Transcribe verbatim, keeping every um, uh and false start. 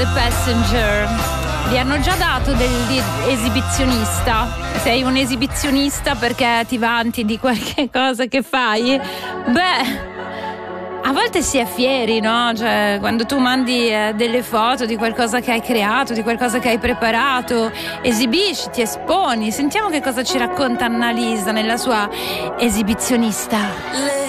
The Passenger. Vi hanno già dato dell'esibizionista? Sei un esibizionista perché ti vanti di qualche cosa che fai? Beh, a volte si è fieri, no? Cioè, quando tu mandi eh, delle foto di qualcosa che hai creato, di qualcosa che hai preparato, esibisci, ti esponi. Sentiamo che cosa ci racconta Annalisa nella sua esibizionista.